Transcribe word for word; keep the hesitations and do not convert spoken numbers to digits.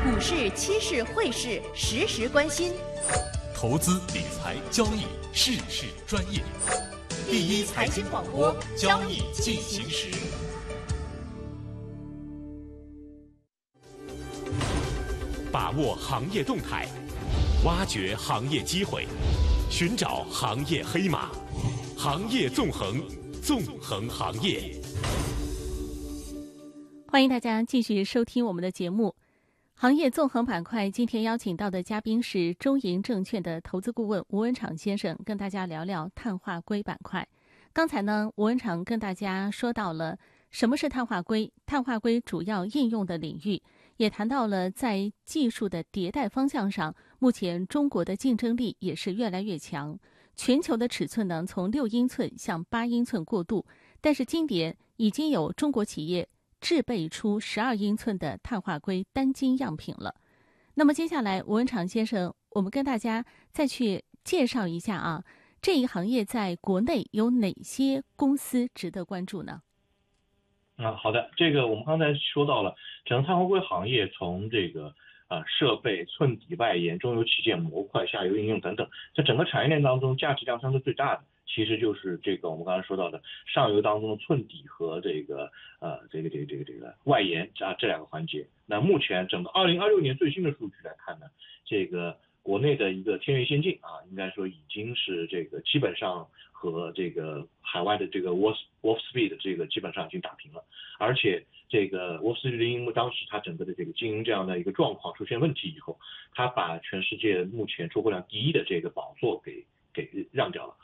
股市、期市、汇市实时关心， 投资理财交易事事专业。第一财经广播，交易进行时。把握行业动态，挖掘行业机会，寻找行业黑马，行业纵横，纵横行业。 欢迎大家继续收听我们的节目。行业纵横板块，今天邀请到的嘉宾是中银证券的投资顾问吴文敞先生，跟大家聊聊碳化硅板块。刚才呢，吴文敞跟大家说到了什么是碳化硅，碳化硅主要应用的领域，也谈到了在技术的迭代方向上，目前中国的竞争力也是越来越强。全球的尺寸呢，从六英寸向八英寸过渡，但是今年已经有中国企业制备出十二英寸的碳化硅单晶样品了。那么接下来，吴文敞先生，我们跟大家再去介绍一下啊，这一行业在国内有哪些公司值得关注呢？ 啊，好的，这个我们刚才说到了，整个碳化硅行业从这个啊、呃、设备、寸底、外延、中游器件、模块、下游应用等等，在整个产业链当中，价值量相对最大的，其实就是这个我们刚才说到的上游当中的寸底和这个呃这个这个这个这个外延啊这两个环节。那目前整个二零二六年最新的数据来看呢，这个国内的一个天越先进啊，应该说已经是这个基本上和这个海外的这个 Wolf Wolfspeed 这个基本上已经打平了，而且这个 Wolfspeed 因为当时它整个的这个经营这样的一个状况出现问题以后，它把全世界目前出货量第一的这个宝座给给让掉了。